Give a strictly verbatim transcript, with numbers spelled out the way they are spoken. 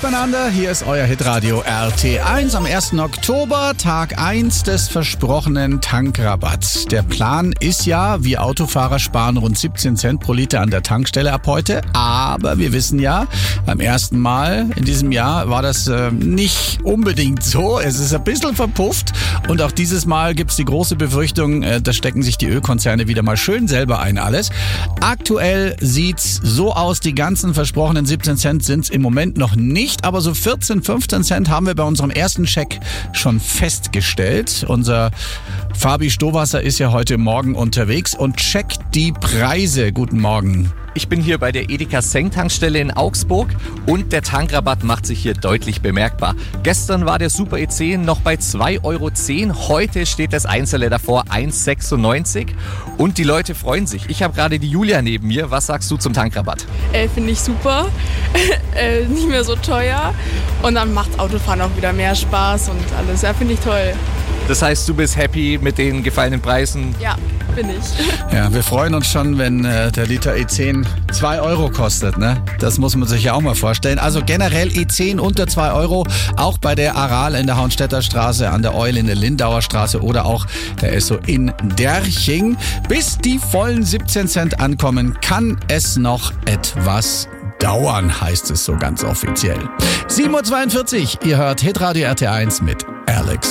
beieinander, hier ist euer Hitradio R T eins am ersten Oktober, Tag eins des versprochenen Tankrabatts. Der Plan ist ja, wir Autofahrer sparen rund siebzehn Cent pro Liter an der Tankstelle ab heute, aber wir wissen ja, beim ersten Mal in diesem Jahr war das äh, nicht unbedingt so. Es ist ein bisschen verpufft und auch dieses Mal gibt's die große Befürchtung, äh, da stecken sich die Ölkonzerne wieder mal schön selber ein alles. Aktuell sieht's so aus, die ganzen versprochenen siebzehn Cent sind's im Moment noch nicht, aber so vierzehn, fünfzehn Cent haben wir bei unserem ersten Check schon festgestellt. Unser Fabi Stowasser ist ja heute Morgen unterwegs und checkt die Preise. Guten Morgen. Ich bin hier bei der Edeka Seng-Tankstelle in Augsburg und der Tankrabatt macht sich hier deutlich bemerkbar. Gestern war der Super E zehn noch bei zwei Euro zehn, heute steht das Einzelne davor eins Euro sechsundneunzig und die Leute freuen sich. Ich habe gerade die Julia neben mir. Was sagst du zum Tankrabatt? Äh, Finde ich super, äh, nicht mehr so teuer und dann macht Autofahren auch wieder mehr Spaß und alles. Ja, finde ich toll. Das heißt, du bist happy mit den gefallenen Preisen? Ja, bin ich. Ja, wir freuen uns schon, wenn äh, der Liter E zehn zwei Euro kostet, ne? Das muss man sich ja auch mal vorstellen. Also generell E zehn unter zwei Euro, auch bei der Aral in der Hauenstädter Straße, an der Eul in der Lindauer Straße oder auch der Esso in Derching. Bis die vollen siebzehn Cent ankommen, kann es noch etwas dauern, heißt es so ganz offiziell. sieben Uhr zweiundvierzig, ihr hört Hitradio R T eins mit Alex